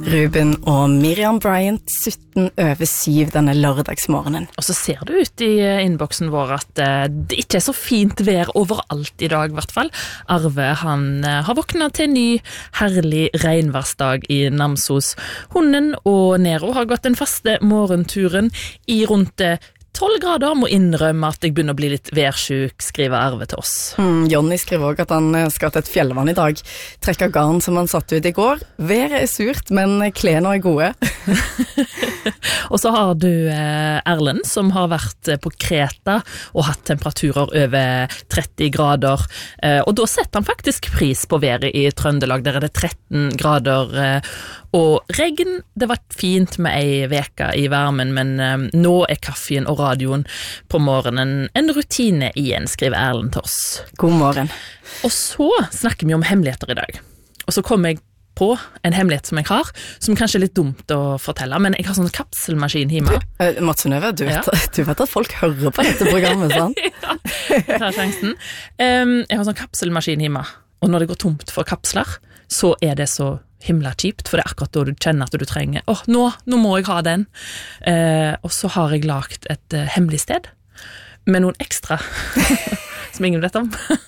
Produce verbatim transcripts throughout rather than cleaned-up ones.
Ruben og Miriam Bryant, sytten over syv denne lørdagsmorgenen. Og så ser det ut i innboksen vår at det ikke er så fint vær overalt i dag, i hvert fall. Arve, han har våknet til en ny, herlig regnværsdag i Namsos. Hunden og Nero har gått den faste morgenturen i rundt tolv grader, må innrømme at jeg begynner å bli litt værsjuk, skriver Arve til oss. Mm, Jonny skriver også at han skal til et fjellvann i dag. Trekker garn som han satt ut i går. Været er surt, men klærne er gode. Og så har du eh, Erlend, som har vært på Kreta og hatt temperaturer over tretti grader. Eh, og da setter han faktisk pris på været i Trøndelag. Der er det tretten grader. Eh, og regn, det var fint med ei veka i varmen, men eh, nå er kaffen og radioen på morgenen en rutine igjen, skriver Erlend til oss. God morgen. Og så snakker vi om hemmeligheter i dag. Og så kommer jeg på en hemmelighet som jeg har, som kanskje er litt dumt å fortelle, men jeg har sånn kapselmaskin hjemme. Du, uh, Mats Synnøve, du, ja. du vet at folk hører på dette programmet, sant? Ja, jeg tar sjansen. Um, jeg har sånn kapselmaskin hjemme, og når det går tomt for kapsler, så er det så himla kjipt, for det er akkurat da du kjenner at du trenger, åh, oh, nå, nå må jeg ha den. Uh, og så har jeg lagt et uh, hemmelig sted, med noen ekstra, som ingen vet om.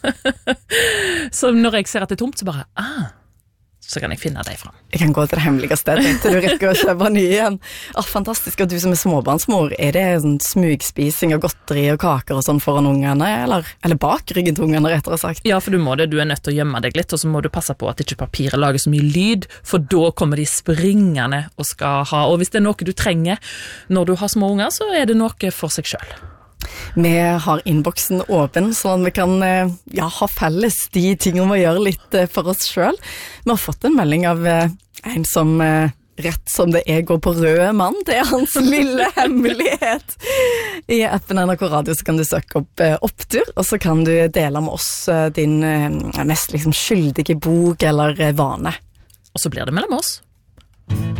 Så når jeg ser at det er tomt, så bare, ah, så kan jeg finne deg fram. Jeg kan gå til det hemmelige stedet til du rekker å kjøpe nye igjen. Ah, fantastisk, og du som er småbarnsmor, er det sånn smugspising av godteri og kaker og sånn foran ungene, eller, eller bak ryggen til ungene, rettere sagt? Ja, for du må det, du er nødt til å gjemme deg litt, og så må du passe på at ikke papiret lager så mye lyd, for da kommer de springende og skal ha, og hvis det er noe du trenger når du har små unger, så er det noe for seg selv. Vi har innboksen åpen, sånn at vi kan ja, ha felles de tingene vi gjør litt for oss selv. Vi har fått en melding av en som rett som det er går på røde mann. Det er hans lille hemmelighet. I appen N R K Radio så kan du søke opp opptur, og så kan du dele med oss din mest liksom skyldige bok eller vane. Og så blir det mellom oss.